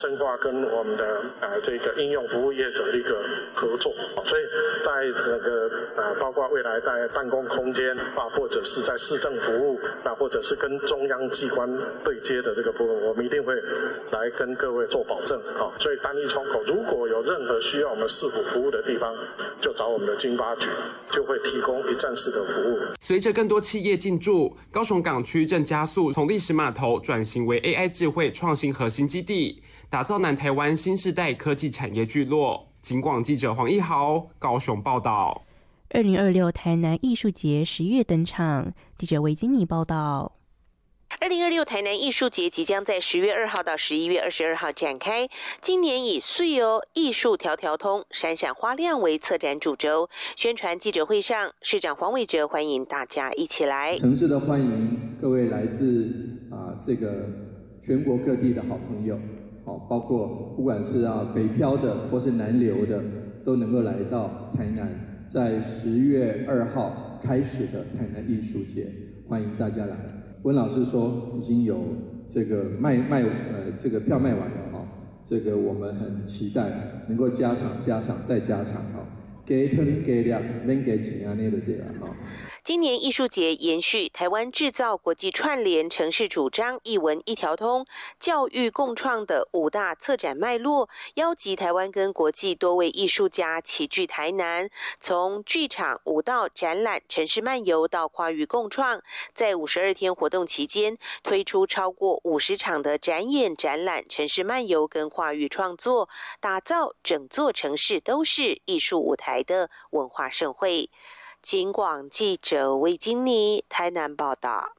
深化跟我们的这个应用服务业者的一个合作，所以在整个包括未来在办公空间或者是在市政服务或者是跟中央机关对接的这个部分，我们一定会来跟各位做保证。所以单一窗口如果有任何需要我们市府服务的地方，就找我们的经发局，就会提供一站式的服务。 随着更多企业进驻，高雄港区正加速从历史码头转型为 AI 智慧创新核心基地，打造南台湾新世代科技产业聚落。警广记者黄一豪高雄报道。 2026台南艺术节10月登场，记者维金妮报道。 2026台南艺术节即将在10月2号到11月22号展开。今年以岁哦艺术条条通，闪闪花亮为策展主轴。宣传记者会上，市长黄伟哲欢迎大家一起来。 诚挚的欢迎各位来自这个全国各地的好朋友，包括不管是北漂的或是南流的，都能够来到台南，在10月2号开始的台南艺术节，欢迎大家来。温老师说已经有这个这个票卖完了这个我们很期待能够加场再加场加汤加量免加钱安尼就对了今年艺术节延续台湾制造国际串联城市主张一文一条通教育共创的5大策展脉络，邀集台湾跟国际多位艺术家齐聚台南，从剧场、舞蹈、展览、城市漫游到跨域共创，在52天活动期间推出超过50场的展演、展览、城市漫游跟跨域创作，打造整座城市都是艺术舞台的文化盛会。警广记者魏金妮台南报道。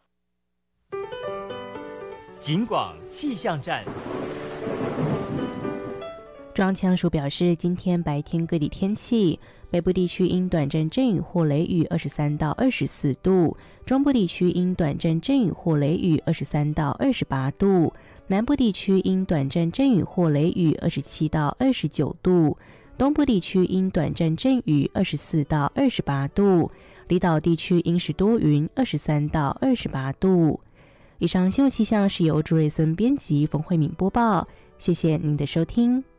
警广气象站。 中央气象署表示，今天白天各地天气，北部地区因短暂阵雨或雷雨23到24度，中部地区因短暂阵雨或雷雨23到28度，南部地区因短暂阵雨或雷雨27到29度，东部地区因短暂阵雨24到28度，离岛地区因是多云23到28度。以上新闻气象是由朱瑞森编辑，冯慧敏播报，谢谢您的收听。